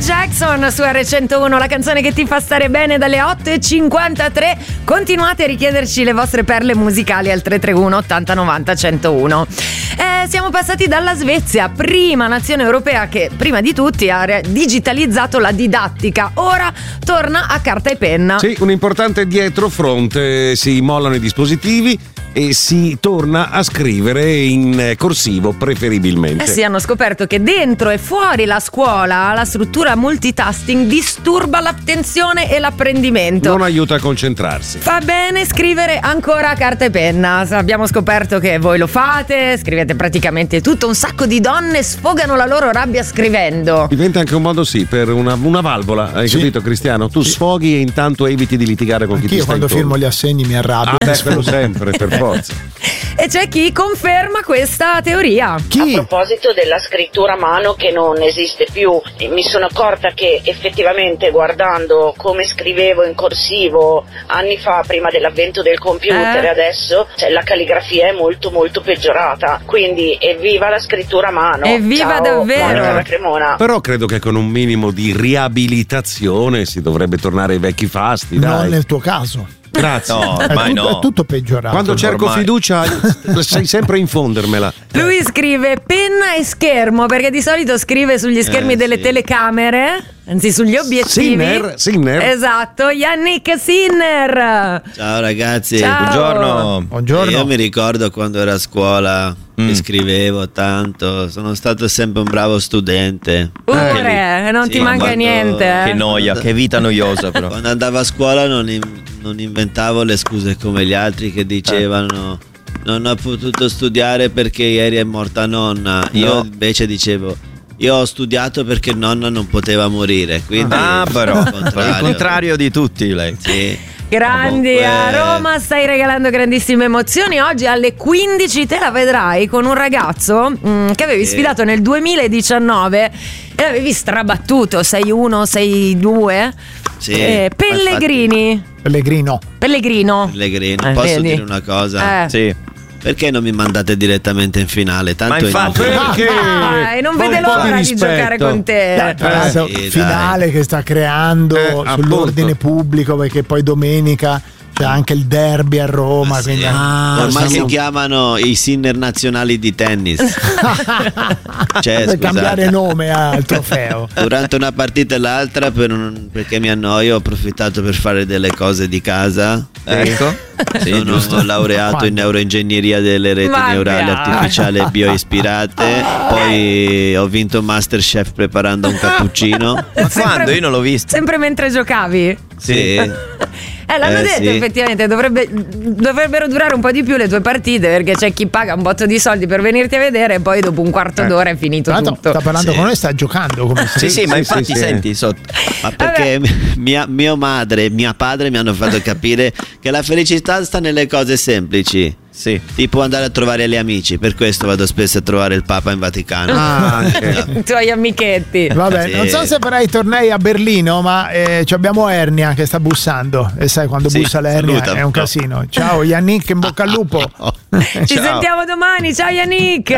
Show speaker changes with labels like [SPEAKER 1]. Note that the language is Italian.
[SPEAKER 1] Jackson su R101, la canzone che ti fa stare bene dalle 8:53. Continuate a richiederci le vostre perle musicali al 331 80 90 101. Siamo passati dalla Svezia, prima nazione europea che prima di tutti ha digitalizzato la didattica. Ora torna a carta e penna.
[SPEAKER 2] Sì, un importante dietrofront, si mollano i dispositivi e si torna a scrivere in corsivo preferibilmente.
[SPEAKER 1] Sì, hanno scoperto che dentro e fuori la scuola la struttura multitasking disturba l'attenzione e l'apprendimento.
[SPEAKER 2] Non aiuta a concentrarsi.
[SPEAKER 1] Fa bene scrivere ancora a carta e penna. Abbiamo scoperto che voi lo fate, scrivete praticamente tutto. Un sacco di donne sfogano la loro rabbia scrivendo.
[SPEAKER 2] Diventa anche un modo, sì, per una valvola. Hai capito, Cristiano? Tu sfoghi e intanto eviti di litigare con chi ti sta
[SPEAKER 3] intorno. Io quando firmo gli assegni mi arrabbio.
[SPEAKER 2] Quello sempre, per forza.
[SPEAKER 1] E c'è chi conferma questa teoria.
[SPEAKER 4] Chi? A proposito della scrittura a mano che non esiste più, mi sono accorta che effettivamente guardando come scrivevo in corsivo anni fa, prima dell'avvento del computer, adesso la calligrafia è molto molto peggiorata. Quindi evviva la scrittura a mano.
[SPEAKER 1] Evviva.
[SPEAKER 4] Ciao,
[SPEAKER 1] davvero.
[SPEAKER 4] Monica Cremona.
[SPEAKER 2] Però credo che con un minimo di riabilitazione si dovrebbe tornare ai vecchi fasti.
[SPEAKER 3] Non
[SPEAKER 2] dai.
[SPEAKER 3] nel tuo caso.
[SPEAKER 2] Grazie.
[SPEAKER 5] No, ormai
[SPEAKER 3] è tutto peggiorato.
[SPEAKER 2] Quando cerco fiducia sai sempre infondermela.
[SPEAKER 1] Lui scrive penna e schermo, perché di solito scrive sugli schermi delle telecamere, anzi sugli obiettivi.
[SPEAKER 2] Sinner.
[SPEAKER 1] Esatto, Yannick Sinner.
[SPEAKER 6] Ciao ragazzi.
[SPEAKER 1] Ciao.
[SPEAKER 3] Buongiorno.
[SPEAKER 6] Io mi ricordo quando ero a scuola che scrivevo tanto, sono stato sempre un bravo studente.
[SPEAKER 1] Pure, non ti manca niente.
[SPEAKER 5] Che noia, che vita noiosa però.
[SPEAKER 6] Quando andavo a scuola non inventavo le scuse come gli altri che dicevano non ho potuto studiare perché ieri è morta nonna. Io invece dicevo io ho studiato perché nonna non poteva morire. Quindi
[SPEAKER 5] però il contrario di tutti lei.
[SPEAKER 6] Sì.
[SPEAKER 1] Grandi, a Roma stai regalando grandissime emozioni. Oggi alle 15 te la vedrai con un ragazzo che avevi sfidato nel 2019 e l'avevi strabattuto 6-1, 6-2.
[SPEAKER 6] Sì,
[SPEAKER 1] Pellegrino.
[SPEAKER 6] Pellegrino. Posso
[SPEAKER 1] vedi?
[SPEAKER 6] dire una cosa?
[SPEAKER 5] Sì.
[SPEAKER 6] Perché non mi mandate direttamente in finale? Tanto
[SPEAKER 5] Ma infatti
[SPEAKER 1] e non vede l'ora di giocare con te.
[SPEAKER 3] Finale che sta creando sull'ordine pubblico, perché poi domenica c'è anche il derby a Roma. Quindi
[SPEAKER 6] ormai si chiamano i Sinner nazionali di tennis.
[SPEAKER 3] Per cambiare nome al trofeo.
[SPEAKER 6] Durante una partita e l'altra, perché mi annoio, ho approfittato per fare delle cose di casa.
[SPEAKER 5] Ecco.
[SPEAKER 6] Sono laureato in neuroingegneria delle reti neurali artificiali e bioispirate. Poi ho vinto Masterchef preparando un cappuccino.
[SPEAKER 5] Quando? Io non l'ho visto.
[SPEAKER 1] Sempre mentre giocavi?
[SPEAKER 6] Sì.
[SPEAKER 1] L'hanno detto, effettivamente dovrebbero durare un po' di più le tue partite, perché c'è chi paga un botto di soldi per venirti a vedere e poi dopo un quarto d'ora è finito tutto.
[SPEAKER 3] Sta parlando con noi, sta giocando come
[SPEAKER 5] Sì, ma infatti senti sotto.
[SPEAKER 6] Ma perché mia madre e mio padre mi hanno fatto capire che la felicità sta nelle cose semplici.
[SPEAKER 5] Sì.
[SPEAKER 6] Tipo andare a trovare gli amici. Per questo vado spesso a trovare il Papa in Vaticano.
[SPEAKER 1] I tuoi amichetti.
[SPEAKER 3] Vabbè, non so se farai i tornei a Berlino, ma abbiamo Ernia che sta bussando. E sai, quando bussa l'Ernia è un casino. Ciao Yannick, in bocca al lupo.
[SPEAKER 1] Ci sentiamo domani. Ciao Yannick.